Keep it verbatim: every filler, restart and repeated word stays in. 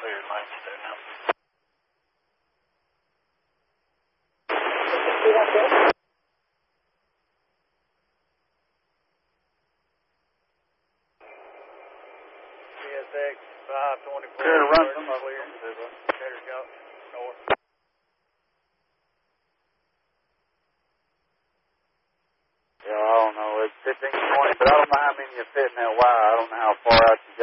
clear lights there now. C S X five twenty-four. Clear to run some clear. Tater Scout north. Yeah, I don't know. It's fifteen twenty, but I don't know how many you fit in that wire. I don't know how far out you